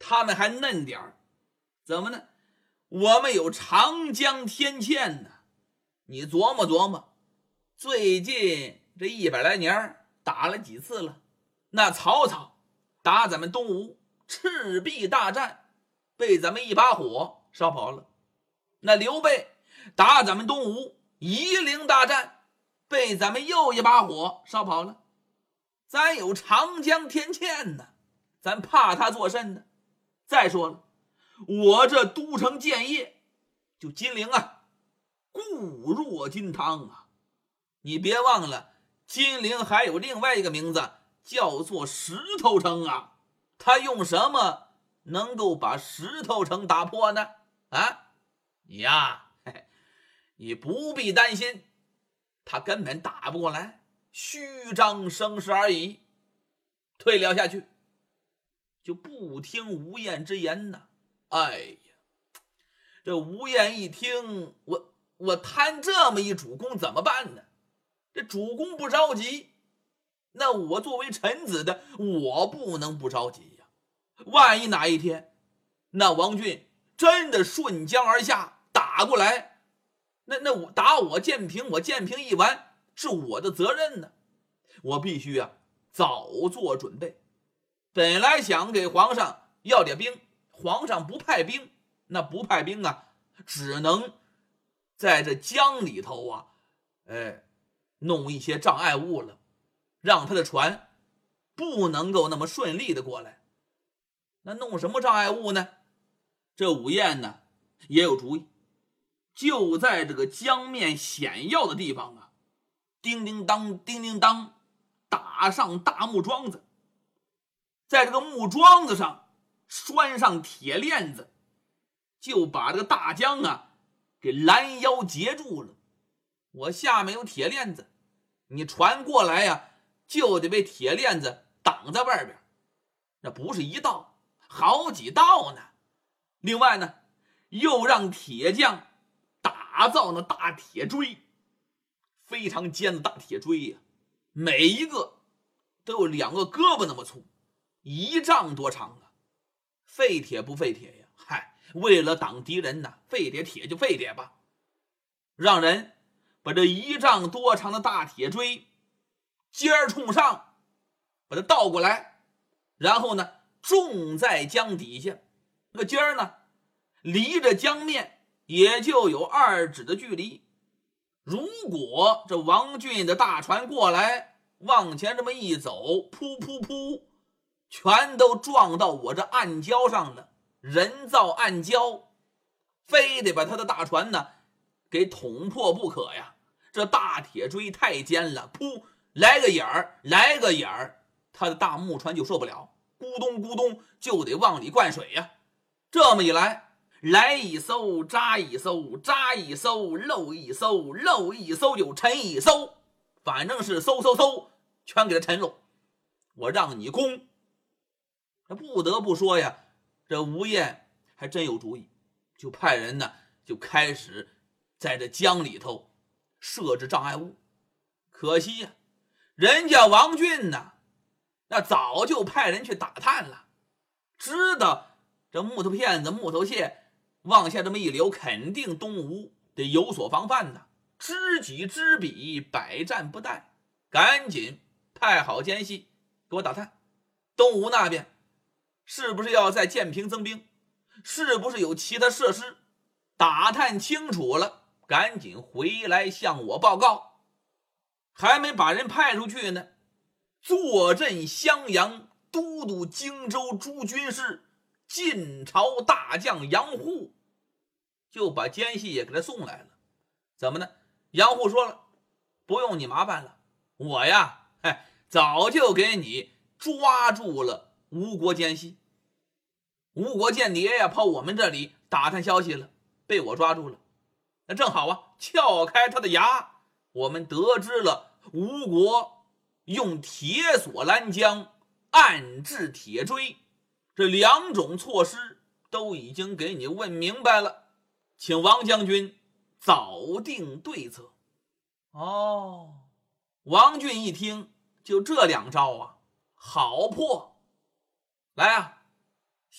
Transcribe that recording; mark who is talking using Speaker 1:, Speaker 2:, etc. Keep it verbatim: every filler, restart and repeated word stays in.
Speaker 1: 他们还嫩点儿，怎么呢？我们有长江天堑呢。你琢磨琢磨，最近这一百来年打了几次了？那曹操打咱们东吴赤壁大战，被咱们一把火烧跑了。那刘备打咱们东吴夷陵大战，被咱们又一把火烧跑了。咱有长江天堑呢，咱怕他做甚呢？再说了，我这都城建业就金陵啊，固若金汤啊。你别忘了，金陵还有另外一个名字，叫做石头城啊。他用什么能够把石头城打破呢？啊，你呀，嘿嘿，你不必担心，他根本打不过来，虚张声势而已。退了下去，就不听吴彦之言呢。哎呀，这吴彦一听，我我贪这么一主公怎么办呢？这主公不着急，那我作为臣子的，我不能不着急呀。万一哪一天那王俊真的顺江而下打过来，那那我打我建平，我建平一完是我的责任呢。我必须啊早做准备。本来想给皇上要点兵，皇上不派兵，那不派兵啊，只能在这江里头啊，哎，弄一些障碍物了，让他的船不能够那么顺利的过来。那弄什么障碍物呢？这吴彦呢也有主意，就在这个江面险要的地方啊，叮叮当叮叮当打上大木桩子，在这个木桩子上拴上铁链子，就把这个大江啊给拦腰截住了。我下面有铁链子，你船过来呀、啊，就得被铁链子挡在外边。那不是一道，好几道呢。另外呢，又让铁匠打造那大铁锥，非常尖的大铁锥呀、啊，每一个都有两个胳膊那么粗，一丈多长啊。废铁不废铁呀？嗨，为了挡敌人呢，废铁铁就废铁吧。让人把这一丈多长的大铁锥尖儿冲上，把它倒过来，然后呢种在江底下。这个尖儿呢离着江面也就有二指的距离。如果这王俊的大船过来，往前这么一走，噗噗噗，全都撞到我这暗礁上了，人造暗礁，非得把他的大船呢给捅破不可呀。这大铁锥太尖了，噗，来个眼儿，来个眼儿，他的大木船就受不了，咕咚咕咚就得往里灌水呀。这么一来，来一艘扎一艘，扎一艘漏一艘，漏一艘就沉一艘，反正是嗖嗖嗖全给他沉喽。我让你攻。不得不说呀，这吴彦还真有主意，就派人呢就开始在这江里头设置障碍物。可惜呀，人家王俊呢那早就派人去打探了，知道这木头片子木头屑往下这么一流，肯定东吴得有所防范呢，知己知彼，百战不殆。赶紧派好奸细给我打探，东吴那边是不是要在建平增兵，是不是有其他设施，打探清楚了赶紧回来向我报告。还没把人派出去呢，坐镇襄阳都督荆州诸军事晋朝大将杨户就把奸细也给他送来了。怎么呢？杨户说了，不用你麻烦了，我呀哎，早就给你抓住了吴国奸细。吴国间谍呀跑我们这里打探消息了，被我抓住了。那正好啊，撬开他的牙，我们得知了吴国用铁索拦江，暗制铁锥，这两种措施都已经给你问明白了，请王将军早定对策。哦，王俊一听，就这两招啊，好破。来啊，